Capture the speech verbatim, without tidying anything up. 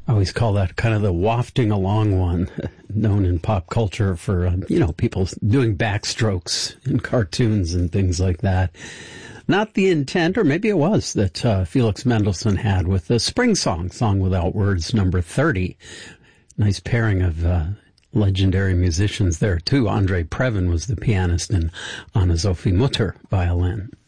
I always call that kind of the wafting along one, known in pop culture for, um, you know, people doing backstrokes in cartoons and things like that. Not the intent, or maybe it was, that uh, Felix Mendelssohn had with the Spring Song, Song Without Words, number thirty. Nice pairing of uh, legendary musicians there, too. Andre Previn was the pianist and Anna-Sophie Mutter violin.